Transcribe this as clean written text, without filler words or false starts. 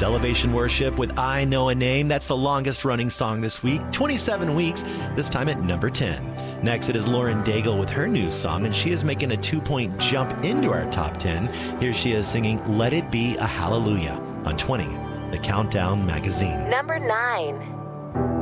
It's Elevation Worship with I Know a Name. That's the longest running song this week, 27 weeks, this time at number 10. Next, it is Lauren Daigle with her new song, and she is making a 2-point jump into our top 10. Here she is singing Let It Be a Hallelujah on 20, the Countdown Magazine. Number 9.